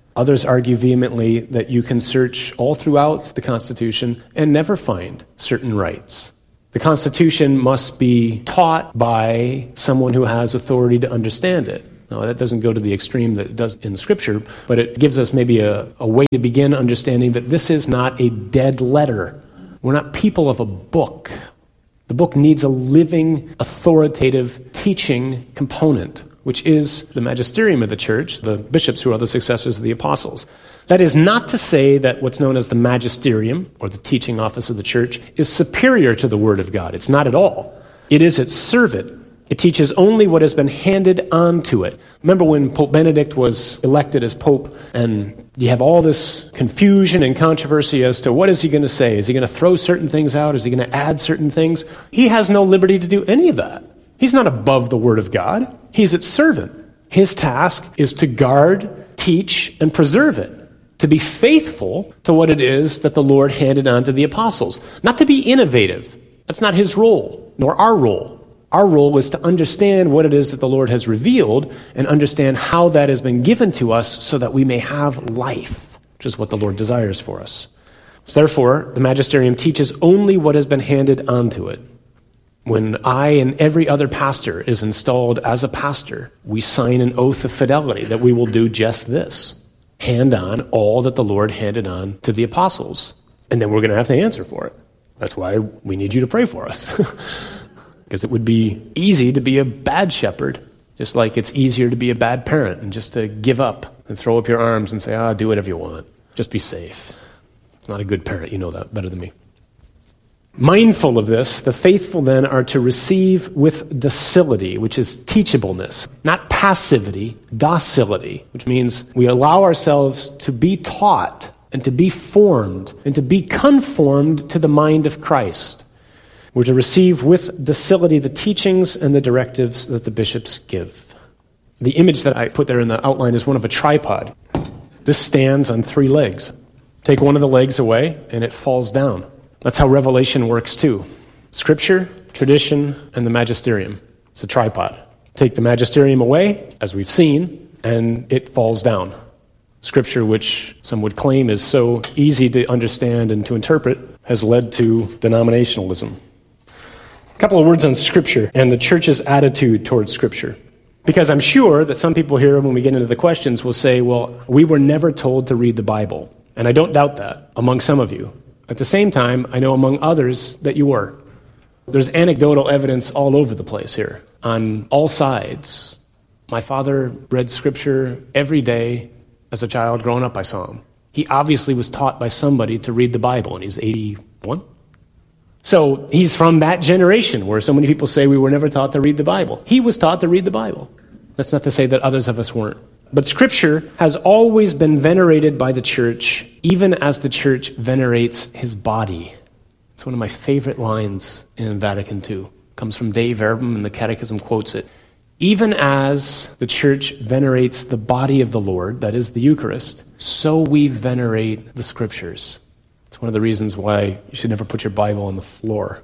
M: Others argue vehemently that you can search all throughout the Constitution and never find certain rights. The Constitution must be taught by someone who has authority to understand it. Now, that doesn't go to the extreme that it does in Scripture, but it gives us maybe a, a way to begin understanding that this is not a dead letter. We're not people of a book. The book needs a living, authoritative teaching component, which is the magisterium of the church, the bishops who are the successors of the apostles. That is not to say that what's known as the magisterium, or the teaching office of the church, is superior to the Word of God. It's not at all. It is its servant. It teaches only what has been handed on to it. Remember when Pope Benedict was elected as Pope, and you have all this confusion and controversy as to what is he going to say? Is he going to throw certain things out? Is he going to add certain things? He has no liberty to do any of that. He's not above the Word of God. He's its servant. His task is to guard, teach, and preserve it, to be faithful to what it is that the Lord handed on to the apostles. Not to be innovative. That's not his role, nor our role. Our role is to understand what it is that the Lord has revealed and understand how that has been given to us so that we may have life, which is what the Lord desires for us. So therefore, the magisterium teaches only what has been handed on to it. When I and every other pastor is installed as a pastor, we sign an oath of fidelity that we will do just this. Hand on all that the Lord handed on to the apostles. And then we're going to have to answer for it. That's why we need you to pray for us. Because it would be easy to be a bad shepherd, just like it's easier to be a bad parent and just to give up and throw up your arms and say, ah, do whatever you want. Just be safe. It's not a good parent. You know that better than me. Mindful of this, the faithful then are to receive with docility, which is teachableness, not passivity, docility, which means we allow ourselves to be taught and to be formed and to be conformed to the mind of Christ. We're to receive with docility the teachings and the directives that the bishops give. The image that I put there in the outline is one of a tripod. This stands on three legs. Take one of the legs away and it falls down. That's how revelation works too. Scripture, tradition, and the magisterium. It's a tripod. Take the magisterium away, as we've seen, and it falls down. Scripture, which some would claim is so easy to understand and to interpret, has led to denominationalism. A couple of words on Scripture and the church's attitude towards Scripture. Because I'm sure that some people here, when we get into the questions, will say, well, we were never told to read the Bible. And I don't doubt that among some of you. At the same time, I know among others that you were. There's anecdotal evidence all over the place here, on all sides. My father read Scripture every day as a child growing up. I saw him. He obviously was taught by somebody to read the Bible, and he's eighty-one. So he's from that generation where so many people say we were never taught to read the Bible. He was taught to read the Bible. That's not to say that others of us weren't. But Scripture has always been venerated by the church, even as the church venerates his body. It's one of my favorite lines in Vatican Two. It comes from Dei Verbum, and the Catechism quotes it. Even as the church venerates the body of the Lord, that is the Eucharist, so we venerate the Scriptures. It's one of the reasons why you should never put your Bible on the floor.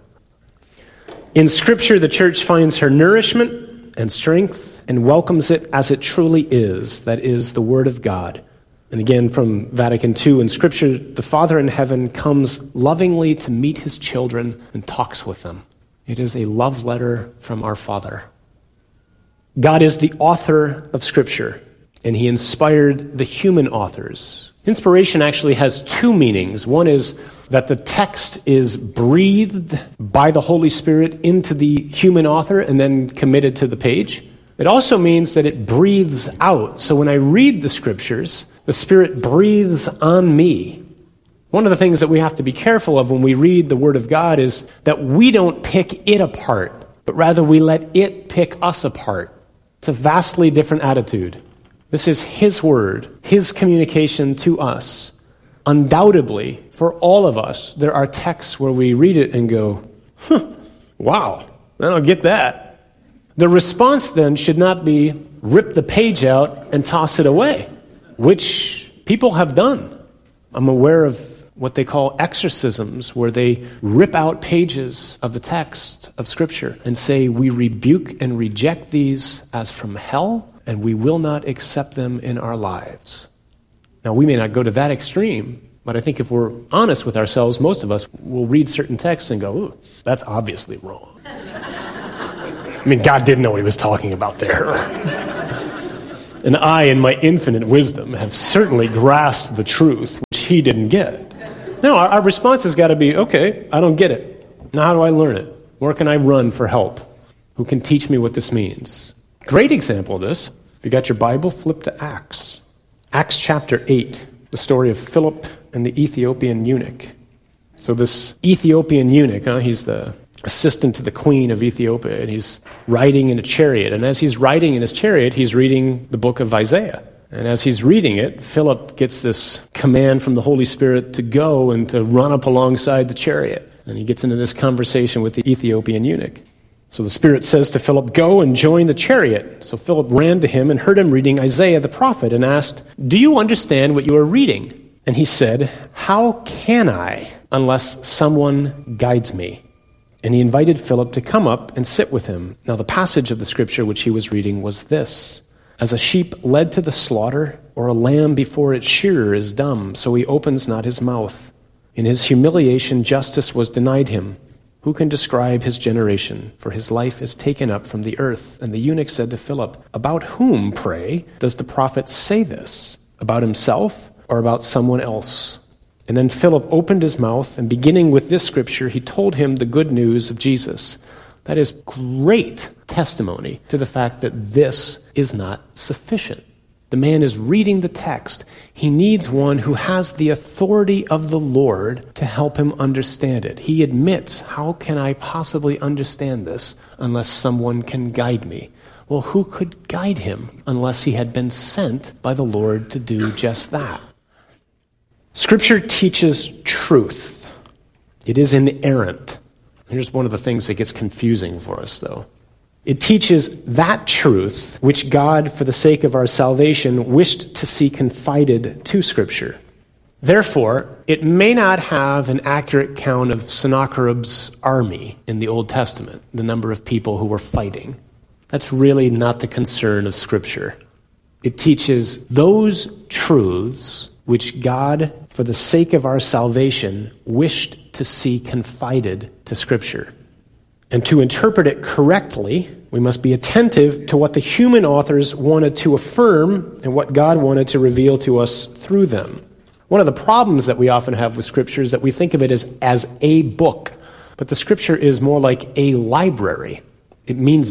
M: In Scripture, the church finds her nourishment and strength and welcomes it as it truly is, that is, the Word of God. And again, from Vatican Two, in Scripture, the Father in heaven comes lovingly to meet his children and talks with them. It is a love letter from our Father. God is the author of Scripture, and he inspired the human authors. Inspiration actually has two meanings. One is that the text is breathed by the Holy Spirit into the human author and then committed to the page. It also means that it breathes out. So when I read the Scriptures, the Spirit breathes on me. One of the things that we have to be careful of when we read the Word of God is that we don't pick it apart, but rather we let it pick us apart. It's a vastly different attitude. This is His Word, His communication to us. Undoubtedly, for all of us, there are texts where we read it and go, huh, wow, I don't get that. The response then should not be rip the page out and toss it away, which people have done. I'm aware of what they call exorcisms, where they rip out pages of the text of Scripture and say, we rebuke and reject these as from hell, and we will not accept them in our lives. Now, we may not go to that extreme, but I think if we're honest with ourselves, most of us will read certain texts and go, ooh, that's obviously wrong. I mean, God didn't know what he was talking about there. And I, in my infinite wisdom, have certainly grasped the truth, which he didn't get. No, our, our response has got to be, okay, I don't get it. Now how do I learn it? Where can I run for help? Who can teach me what this means? Great example of this. If you got your Bible, flip to Acts. Acts chapter eight, the story of Philip and the Ethiopian eunuch. So this Ethiopian eunuch, huh, he's the assistant to the queen of Ethiopia, and he's riding in a chariot. And as he's riding in his chariot, he's reading the book of Isaiah. And as he's reading it, Philip gets this command from the Holy Spirit to go and to run up alongside the chariot. And he gets into this conversation with the Ethiopian eunuch. So the Spirit says to Philip, go and join the chariot. So Philip ran to him and heard him reading Isaiah the prophet and asked, do you understand what you are reading? And he said, how can I unless someone guides me? And he invited Philip to come up and sit with him. Now the passage of the scripture which he was reading was this: as a sheep led to the slaughter, or a lamb before its shearer is dumb, so he opens not his mouth. In his humiliation justice was denied him. Who can describe his generation? For his life is taken up from the earth. And the eunuch said to Philip, about whom, pray, does the prophet say this? About himself or about someone else? And then Philip opened his mouth, and beginning with this scripture, he told him the good news of Jesus. That is great testimony to the fact that this is not sufficient. The man is reading the text. He needs one who has the authority of the Lord to help him understand it. He admits, how can I possibly understand this unless someone can guide me? Well, who could guide him unless he had been sent by the Lord to do just that? Scripture teaches truth. It is inerrant. Here's one of the things that gets confusing for us, though. It teaches that truth which God, for the sake of our salvation, wished to see confided to Scripture. Therefore, it may not have an accurate count of Sennacherib's army in the Old Testament, the number of people who were fighting. That's really not the concern of Scripture. It teaches those truths which God, for the sake of our salvation, wished to see confided to Scripture. And to interpret it correctly, we must be attentive to what the human authors wanted to affirm and what God wanted to reveal to us through them. One of the problems that we often have with Scripture is that we think of it as, as a book, but the Scripture is more like a library. It means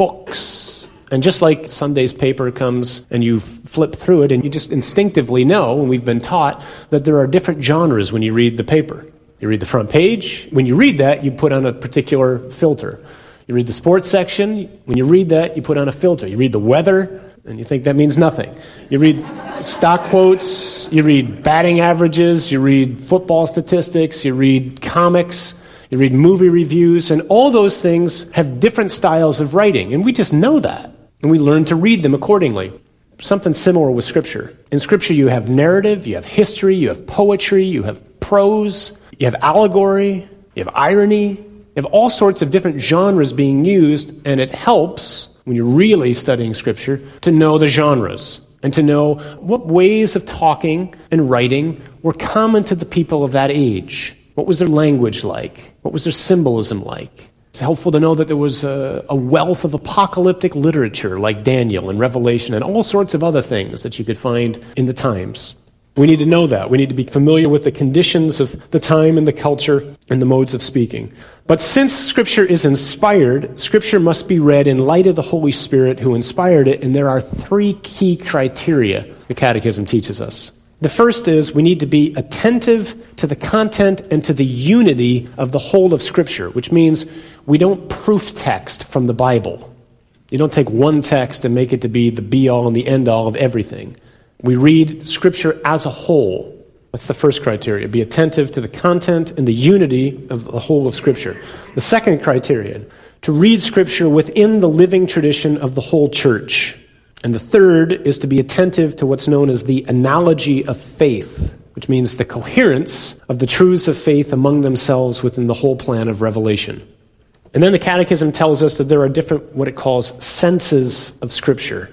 M: books. And just like Sunday's paper comes and you flip through it and you just instinctively know, and we've been taught, that there are different genres when you read the paper. You read the front page. When you read that, you put on a particular filter. You read the sports section. When you read that, you put on a filter. You read the weather, and you think that means nothing. You read stock quotes. You read batting averages. You read football statistics. You read comics. You read movie reviews. And all those things have different styles of writing. And we just know that. And we learn to read them accordingly. Something similar with Scripture. In Scripture, you have narrative, you have history, you have poetry, you have prose, you have allegory, you have irony, you have all sorts of different genres being used, and it helps, when you're really studying Scripture, to know the genres and to know what ways of talking and writing were common to the people of that age. What was their language like? What was their symbolism like? It's helpful to know that there was a, a wealth of apocalyptic literature like Daniel and Revelation and all sorts of other things that you could find in the times. We need to know that. We need to be familiar with the conditions of the time and the culture and the modes of speaking. But since Scripture is inspired, Scripture must be read in light of the Holy Spirit who inspired it, and there are three key criteria the Catechism teaches us. The first is we need to be attentive to the content and to the unity of the whole of Scripture, which means we don't proof text from the Bible. You don't take one text and make it to be the be-all and the end-all of everything. We read Scripture as a whole. That's the first criteria. Be attentive to the content and the unity of the whole of Scripture. The second criterion, to read Scripture within the living tradition of the whole church. And the third is to be attentive to what's known as the analogy of faith, which means the coherence of the truths of faith among themselves within the whole plan of revelation. And then the Catechism tells us that there are different, what it calls, senses of Scripture.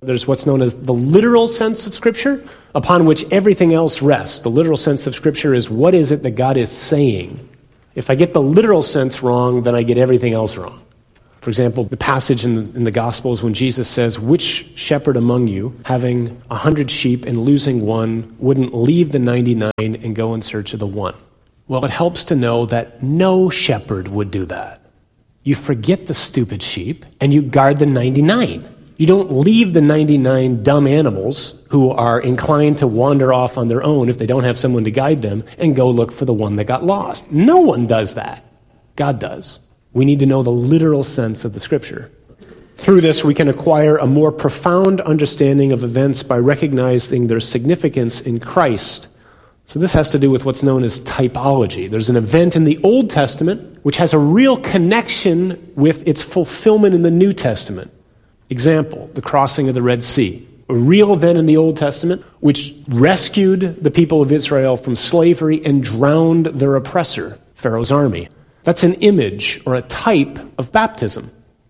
M: There's what's known as the literal sense of Scripture, upon which everything else rests. The literal sense of Scripture is, what is it that God is saying? If I get the literal sense wrong, then I get everything else wrong. For example, the passage in the, in the Gospels when Jesus says, which shepherd among you, having a hundred sheep and losing one, wouldn't leave the ninety-nine and go in search of the one? Well, it helps to know that no shepherd would do that. You forget the stupid sheep and you guard the ninety-nine. You don't leave the ninety-nine dumb animals who are inclined to wander off on their own if they don't have someone to guide them and go look for the one that got lost. No one does that. God does. We need to know the literal sense of the Scripture. Through this, we can acquire a more profound understanding of events by recognizing their significance in Christ. So this has to do with what's known as typology. There's an event in the Old Testament which has a real connection with its fulfillment in the New Testament. Example, the crossing of the Red Sea. A real event in the Old Testament which rescued the people of Israel from slavery and drowned their oppressor, Pharaoh's army. That's an image or a type of baptism.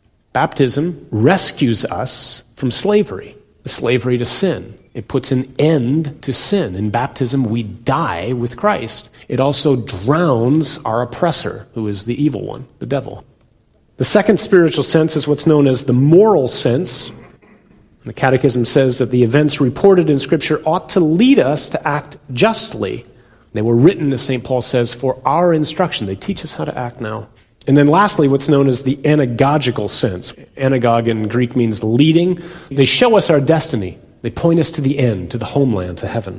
M: Baptism rescues us from slavery, the slavery to sin. It puts an end to sin. In baptism, we die with Christ. It also drowns our oppressor, who is the evil one, the devil. The second spiritual sense is what's known as the moral sense. The Catechism says that the events reported in Scripture ought to lead us to act justly. They were written, as Saint Paul says, for our instruction. They teach us how to act now. And then lastly, what's known as the anagogical sense. Anagog in Greek means leading. They show us our destiny. They point us to the end, to the homeland, to heaven.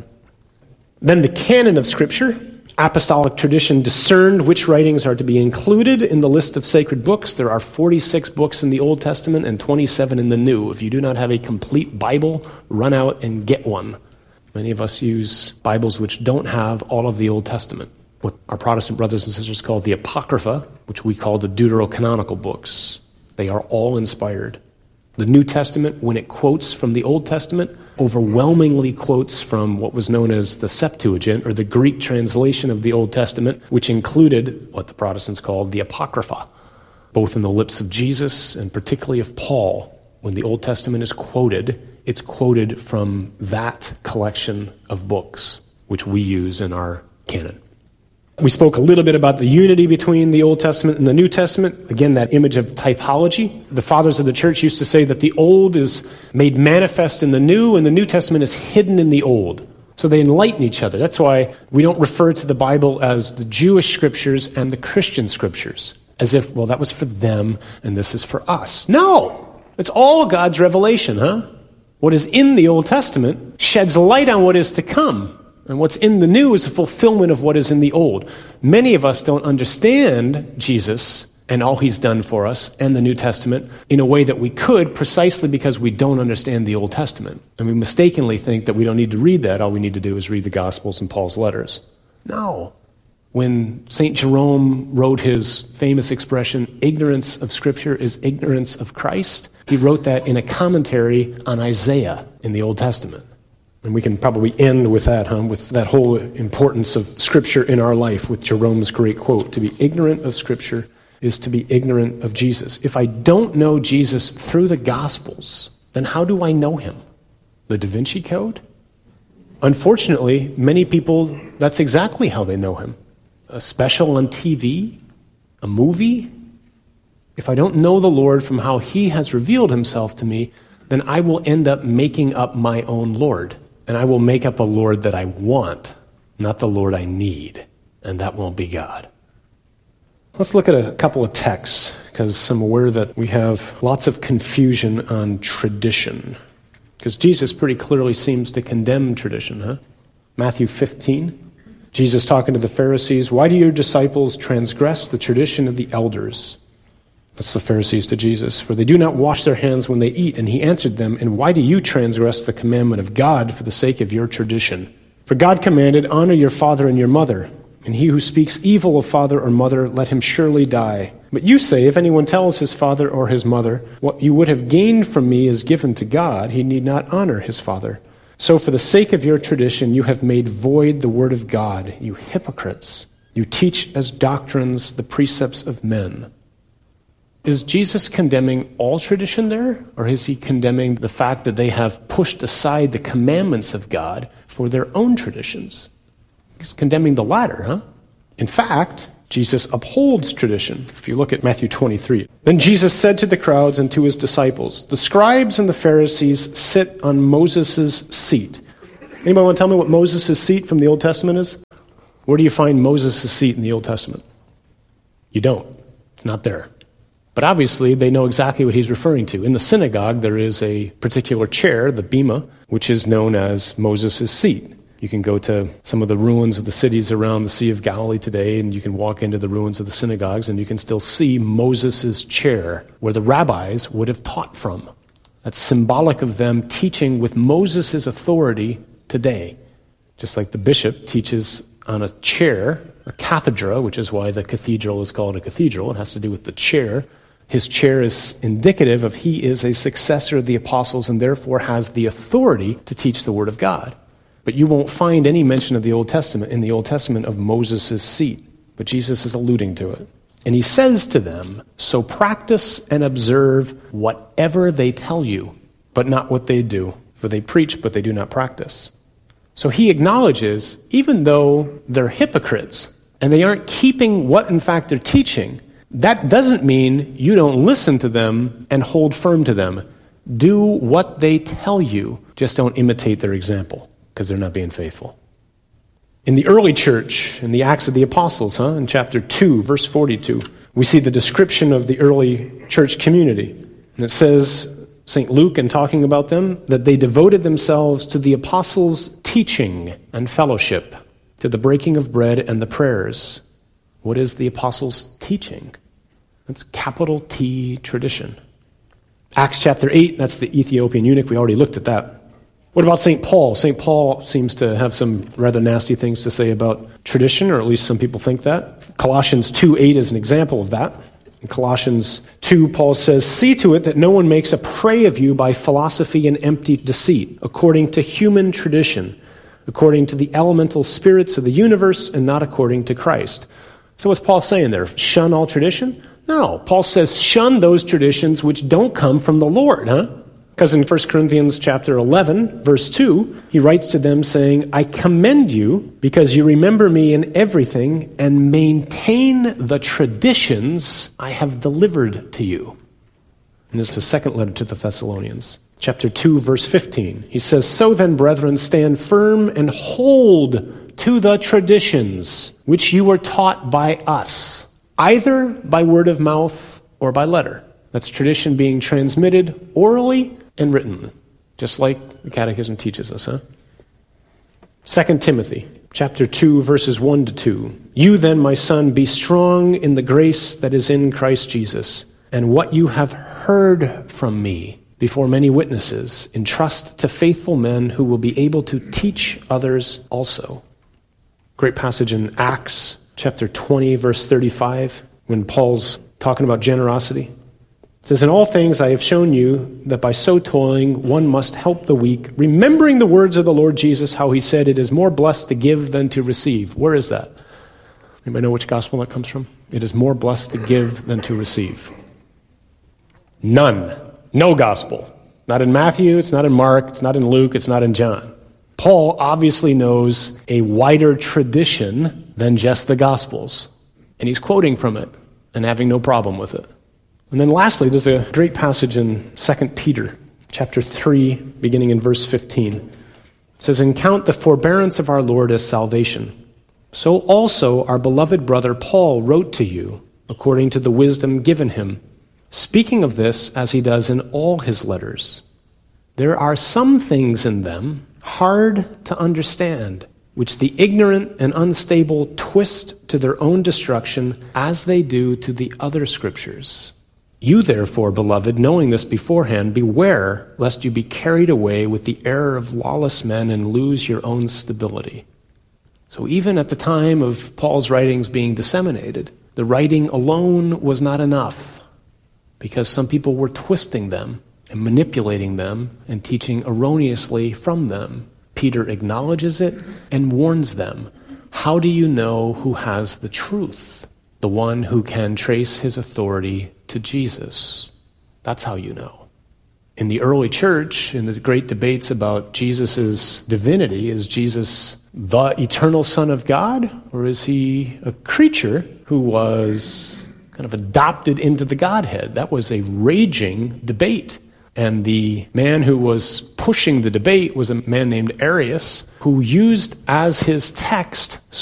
M: Then the canon of Scripture. Apostolic tradition discerned which writings are to be included in the list of sacred books. There are forty-six books in the Old Testament and twenty-seven in the New. If you do not have a complete Bible, run out and get one. Many of us use Bibles which don't have all of the Old Testament. What our Protestant brothers and sisters call the Apocrypha, which we call the deuterocanonical books. They are all inspired. The New Testament, when it quotes from the Old Testament, overwhelmingly quotes from what was known as the Septuagint, or the Greek translation of the Old Testament, which included what the Protestants called the Apocrypha, both in the lips of Jesus and particularly of Paul. When the Old Testament is quoted, it's quoted from that collection of books, which we use in our canon. We spoke a little bit about the unity between the Old Testament and the New Testament. Again, that image of typology. The fathers of the church used to say that the Old is made manifest in the New, and the New Testament is hidden in the Old. So they enlighten each other. That's why we don't refer to the Bible as the Jewish Scriptures and the Christian Scriptures, as if, well, that was for them, and this is for us. No! It's all God's revelation, huh? What is in the Old Testament sheds light on what is to come. And what's in the New is a fulfillment of what is in the Old. Many of us don't understand Jesus and all He's done for us and the New Testament in a way that we could, precisely because we don't understand the Old Testament. And we mistakenly think that we don't need to read that. All we need to do is read the Gospels and Paul's letters. No. When Saint Jerome wrote his famous expression, ignorance of Scripture is ignorance of Christ, he wrote that in a commentary on Isaiah in the Old Testament. And we can probably end with that, huh? With that whole importance of Scripture in our life, with Jerome's great quote, to be ignorant of Scripture is to be ignorant of Jesus. If I don't know Jesus through the Gospels, then how do I know Him? The Da Vinci Code? Unfortunately, many people, that's exactly how they know Him. A special on T V? A movie? If I don't know the Lord from how He has revealed Himself to me, then I will end up making up my own Lord. And I will make up a Lord that I want, not the Lord I need. And that won't be God. Let's look at a couple of texts, because I'm aware that we have lots of confusion on tradition. Because Jesus pretty clearly seems to condemn tradition, huh? Matthew fifteen, Jesus talking to the Pharisees, "Why do your disciples transgress the tradition of the elders?" That's the Pharisees to Jesus. "For they do not wash their hands when they eat." And he answered them, "And why do you transgress the commandment of God for the sake of your tradition? For God commanded, 'Honor your father and your mother,' and he who speaks evil of father or mother, let him surely die. But you say, if anyone tells his father or his mother, 'What you would have gained from me is given to God,' he need not honor his father. So for the sake of your tradition, you have made void the word of God, you hypocrites. You teach as doctrines the precepts of men." Is Jesus condemning all tradition there, or is he condemning the fact that they have pushed aside the commandments of God for their own traditions? He's condemning the latter, huh? In fact, Jesus upholds tradition. If you look at Matthew twenty-three. Then Jesus said to the crowds and to his disciples, the scribes and the Pharisees sit on Moses' seat. Anybody want to tell me what Moses' seat from the Old Testament is? Where do you find Moses' seat in the Old Testament? You don't. It's not there. But obviously, they know exactly what he's referring to. In the synagogue, there is a particular chair, the bema, which is known as Moses' seat. You can go to some of the ruins of the cities around the Sea of Galilee today, and you can walk into the ruins of the synagogues, and you can still see Moses' chair, where the rabbis would have taught from. That's symbolic of them teaching with Moses' authority today. Just like the bishop teaches on a chair, a cathedra, which is why the cathedral is called a cathedral. It has to do with the chair. His chair is indicative of he is a successor of the apostles and therefore has the authority to teach the Word of God. But you won't find any mention of the Old Testament in the Old Testament of Moses' seat. But Jesus is alluding to it. And he says to them, so practice and observe whatever they tell you, but not what they do. For they preach, but they do not practice. So he acknowledges, even though they're hypocrites, and they aren't keeping what in fact they're teaching, that doesn't mean you don't listen to them and hold firm to them. Do what they tell you, just don't imitate their example, because they're not being faithful. In the early church, in the Acts of the Apostles, huh, in chapter two, verse forty-two, we see the description of the early church community. And it says, Saint Luke, in talking about them, that they devoted themselves to the apostles' teaching and fellowship, to the breaking of bread and the prayers. What is the apostles' teaching? That's capital T tradition. Acts chapter eight, that's the Ethiopian eunuch. We already looked at that. What about Saint Paul? Saint Paul seems to have some rather nasty things to say about tradition, or at least some people think that. Colossians two eight is an example of that. In Colossians two, Paul says, see to it that no one makes a prey of you by philosophy and empty deceit, according to human tradition, according to the elemental spirits of the universe, and not according to Christ. So what's Paul saying there? Shun all tradition? No. Paul says shun those traditions which don't come from the Lord, huh? Because in First Corinthians chapter eleven, verse two, he writes to them saying, I commend you because you remember me in everything and maintain the traditions I have delivered to you. And this is the second letter to the Thessalonians. Chapter two, verse fifteen. He says, so then, brethren, stand firm and hold to the traditions which you were taught by us, either by word of mouth or by letter. That's tradition being transmitted orally and written, just like the Catechism teaches us, huh? Second Timothy, chapter two, verses one to two. You then, my son, be strong in the grace that is in Christ Jesus, and what you have heard from me before many witnesses, entrust to faithful men who will be able to teach others also. Great passage in Acts, chapter twenty, verse thirty-five, when Paul's talking about generosity. It says, in all things I have shown you that by so toiling one must help the weak, remembering the words of the Lord Jesus, how he said, it is more blessed to give than to receive. Where is that? Anybody know which gospel that comes from? It is more blessed to give than to receive. None. No gospel. Not in Matthew, it's not in Mark, it's not in Luke, it's not in John. Paul obviously knows a wider tradition than just the Gospels. And he's quoting from it and having no problem with it. And then lastly, there's a great passage in Second Peter, chapter three, beginning in verse fifteen. It says, and count the forbearance of our Lord as salvation. So also our beloved brother Paul wrote to you, according to the wisdom given him, speaking of this as he does in all his letters. There are some things in them hard to understand, which the ignorant and unstable twist to their own destruction, as they do to the other scriptures. You therefore, beloved, knowing this beforehand, beware lest you be carried away with the error of lawless men and lose your own stability. So even at the time of Paul's writings being disseminated, the writing alone was not enough, because some people were twisting them and manipulating them and teaching erroneously from them. Peter acknowledges it and warns them. How do you know who has the truth? the one who can trace his authority to Jesus. That's how you know. In the early church, in the great debates about Jesus' divinity, is Jesus the eternal Son of God, or is he a creature who was kind of adopted into the Godhead? That was a raging debate. And the man who was pushing the debate was a man named Arius, who used as his text